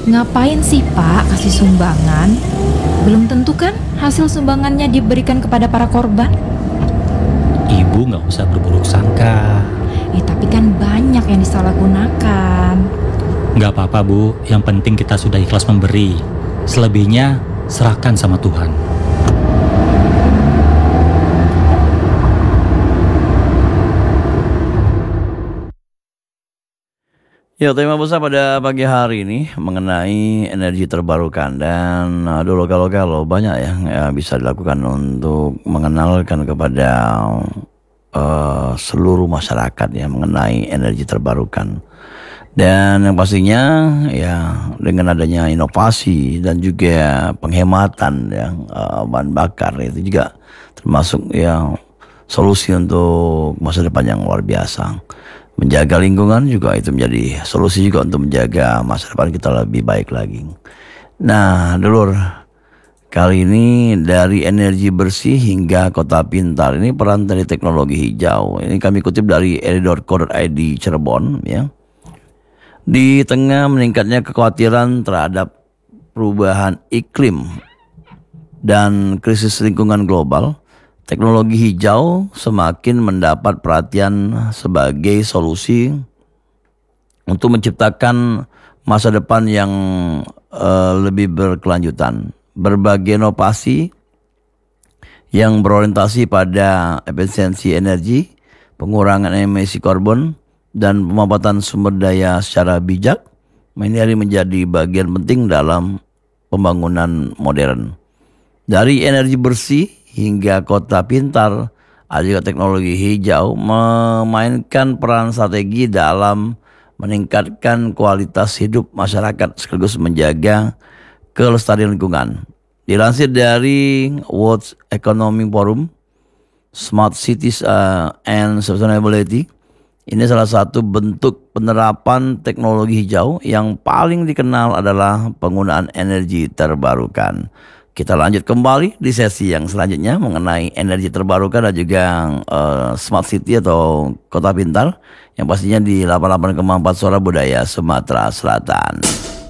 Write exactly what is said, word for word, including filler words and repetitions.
Ngapain sih Pak kasih sumbangan? Belum tentu kan hasil sumbangannya diberikan kepada para korban? Ibu nggak usah berburuk sangka. Eh tapi kan banyak yang disalahgunakan. Nggak apa-apa Bu, yang penting kita sudah ikhlas memberi. Selebihnya serahkan sama Tuhan. Ya, tema besar pada pagi hari ini mengenai energi terbarukan dan uh, dulu kalau-kalau banyak yang ya, bisa dilakukan untuk mengenalkan kepada uh, seluruh masyarakat ya mengenai energi terbarukan. Dan yang pastinya ya dengan adanya inovasi dan juga penghematan ya uh, bahan bakar itu juga termasuk ya solusi untuk masa depan yang luar biasa. Menjaga lingkungan juga itu menjadi solusi juga untuk menjaga masa depan kita lebih baik lagi. Nah, dulur, kali ini dari energi bersih hingga kota pintar, ini peran dari teknologi hijau. Ini kami kutip dari eri titik co titik id Cirebon ya. Di tengah meningkatnya kekhawatiran terhadap perubahan iklim dan krisis lingkungan global, teknologi hijau semakin mendapat perhatian sebagai solusi untuk menciptakan masa depan yang uh, lebih berkelanjutan. Berbagai inovasi yang berorientasi pada efisiensi energi, pengurangan emisi karbon, dan pemanfaatan sumber daya secara bijak, ini menjadi bagian penting dalam pembangunan modern. Dari energi bersih hingga kota pintar, ada juga teknologi hijau memainkan peran strategi dalam meningkatkan kualitas hidup masyarakat sekaligus menjaga kelestarian lingkungan. Dilansir dari World Economic Forum, Smart Cities uh, and Sustainability, ini salah satu bentuk penerapan teknologi hijau yang paling dikenal adalah penggunaan energi terbarukan. Kita lanjut kembali di sesi yang selanjutnya mengenai energi terbarukan dan juga uh, smart city atau kota pintar yang pastinya di delapan puluh delapan koma empat Suara Budaya Sumatera Selatan.